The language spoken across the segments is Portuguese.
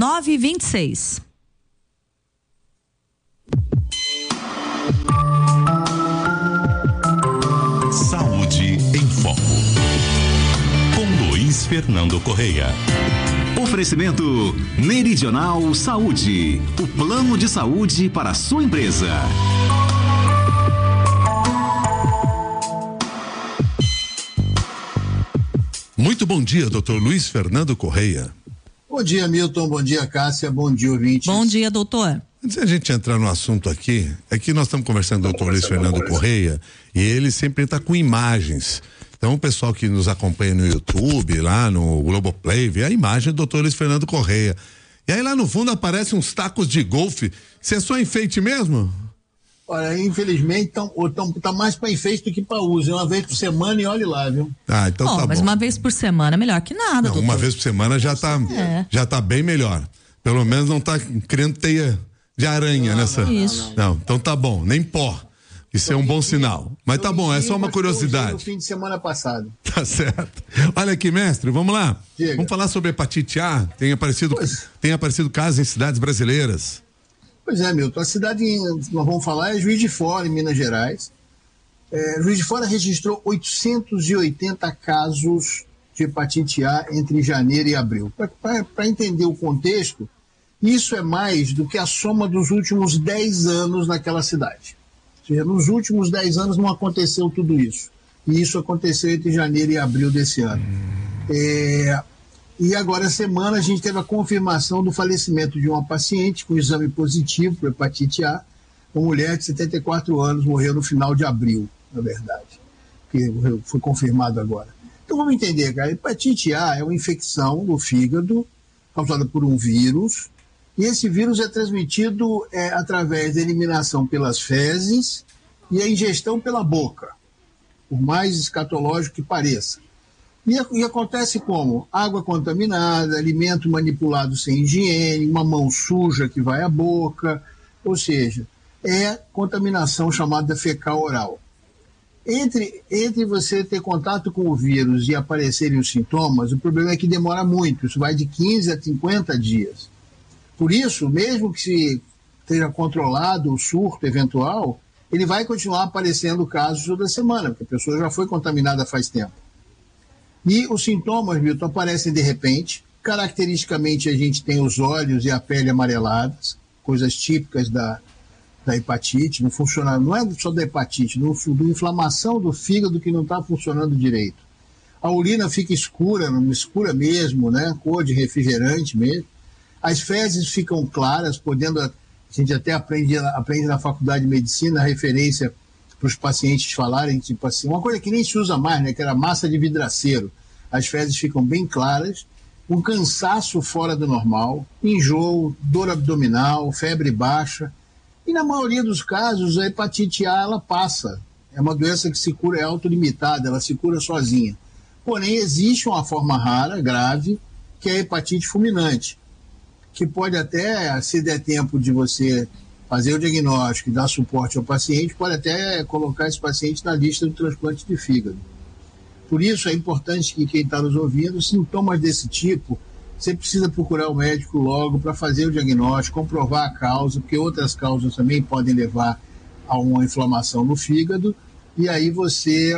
9h26. Saúde em Foco, com Luiz Fernando Correia. Oferecimento Meridional Saúde, o plano de saúde para a sua empresa. Muito bom dia, doutor Luiz Fernando Correia. Bom dia, Milton, bom dia, Cássia, bom dia, ouvintes. Bom dia, doutor. Antes de a gente entrar no assunto aqui, é que nós estamos conversando com o doutor Luiz Fernando Correia e ele sempre está com imagens. Então, o pessoal que nos acompanha no YouTube, lá no Globoplay, vê a imagem do doutor Luiz Fernando Correia. E aí lá no fundo aparecem uns tacos de golfe. Isso é só enfeite mesmo? Olha, infelizmente tá mais para enfeite do que para uso. É uma vez por semana e olhe lá, viu? Ah, então tá bom. Mas uma vez por semana é melhor que nada, doutor. Uma vez por semana já tá bem melhor. Pelo menos não tá criando teia de aranha nessa. Isso. Não, então tá bom, nem pó. Isso é um bom sinal. Mas tá bom, é só uma curiosidade. No fim de semana passado. Tá certo. Olha aqui, mestre, vamos lá. Diga. Vamos falar sobre hepatite A. Tem aparecido casos em cidades brasileiras. Pois é, Milton. A cidade que nós vamos falar é Juiz de Fora, em Minas Gerais. Juiz de Fora registrou 880 casos de hepatite A entre janeiro e abril. Para entender o contexto, isso é mais do que a soma dos últimos 10 anos naquela cidade. Ou seja, nos últimos 10 anos não aconteceu tudo isso. E isso aconteceu entre janeiro e abril desse ano. E agora, essa semana, a gente teve a confirmação do falecimento de uma paciente com exame positivo para hepatite A. Uma mulher de 74 anos morreu no final de abril, na verdade, que foi confirmado agora. Então vamos entender, cara. Hepatite A é uma infecção do fígado causada por um vírus, e esse vírus é transmitido através da eliminação pelas fezes e a ingestão pela boca, por mais escatológico que pareça. E acontece como? Água contaminada, alimento manipulado sem higiene, uma mão suja que vai à boca, ou seja, é contaminação chamada fecal oral. Entre você ter contato com o vírus e aparecerem os sintomas, o problema é que demora muito, isso vai de 15 a 50 dias. Por isso, mesmo que se esteja controlado o surto eventual, ele vai continuar aparecendo casos toda semana, porque a pessoa já foi contaminada faz tempo. E os sintomas, Milton, aparecem de repente. Caracteristicamente, a gente tem os olhos e a pele amareladas, coisas típicas da hepatite. Não é só da hepatite, da inflamação do fígado que não está funcionando direito. A urina fica escura mesmo, né? Cor de refrigerante mesmo. As fezes ficam claras, a gente até aprende na faculdade de medicina a referência para os pacientes falarem, tipo assim, uma coisa que nem se usa mais, né, que era massa de vidraceiro. As fezes ficam bem claras, um cansaço fora do normal, enjoo, dor abdominal, febre baixa. E na maioria dos casos, a hepatite A, ela passa. É uma doença que se cura, é autolimitada, ela se cura sozinha. Porém, existe uma forma rara, grave, que é a hepatite fulminante, que pode até, se der tempo de você fazer o diagnóstico e dar suporte ao paciente, pode até colocar esse paciente na lista do transplante de fígado. Por isso é importante que quem está nos ouvindo, sintomas desse tipo, você precisa procurar o médico logo para fazer o diagnóstico, comprovar a causa, porque outras causas também podem levar a uma inflamação no fígado, e aí você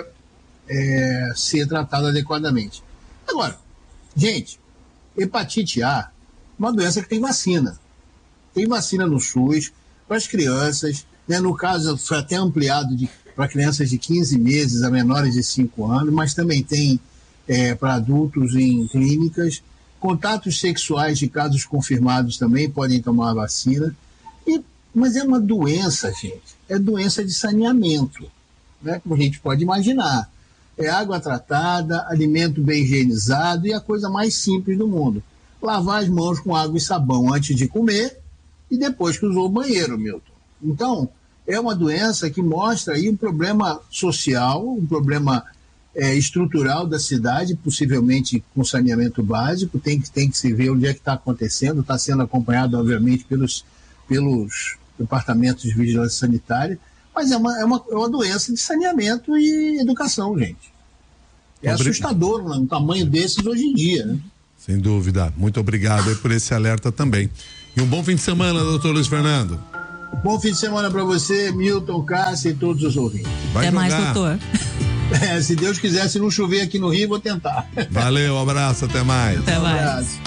ser tratado adequadamente. Agora, gente, hepatite A é uma doença que tem vacina. Tem vacina no SUS, para as crianças, né? No caso foi até ampliado para crianças de 15 meses a menores de 5 anos, mas também tem para adultos em clínicas. Contatos sexuais de casos confirmados também podem tomar a vacina. Mas é uma doença, gente, é doença de saneamento, né? Como a gente pode imaginar. É água tratada, alimento bem higienizado e a coisa mais simples do mundo. Lavar as mãos com água e sabão antes de comer e depois que usou o banheiro, Milton. Então, é uma doença que mostra aí um problema social, um problema estrutural da cidade, possivelmente com saneamento básico, tem que se ver onde é que está acontecendo, está sendo acompanhado, obviamente, pelos departamentos de vigilância sanitária, mas é uma doença de saneamento e educação, gente. É assustador o tamanho desses hoje em dia, né? Sem dúvida. Muito obrigado aí por esse alerta também. E um bom fim de semana, doutor Luiz Fernando. Bom fim de semana para você, Milton, Cássia e todos os ouvintes. Vai Até jogar. mais, doutor. Se Deus quiser, se não chover aqui no Rio, vou tentar. Valeu, abraço, até mais. Até mais. Abraço.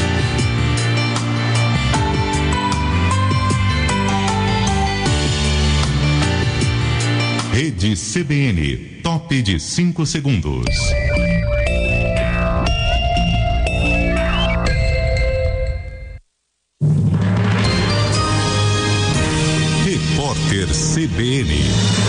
Rede CBN, top de 5 segundos. Repórter CBN.